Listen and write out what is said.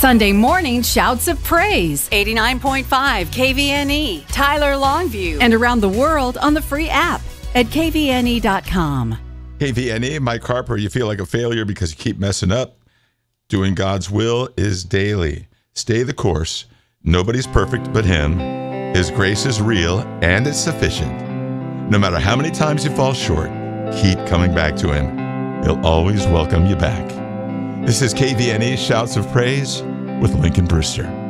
Sunday morning shouts of praise. 89.5 KVNE, Tyler Longview, and around the world on the free app at kvne.com. KVNE, Mike Harper, you feel like a failure because you keep messing up? Doing God's will is daily. Stay the course. Nobody's perfect but Him. His grace is real and it's sufficient. No matter how many times you fall short, keep coming back to Him. He'll always welcome you back. This is KVNE Shouts of Praise with Lincoln Brewster.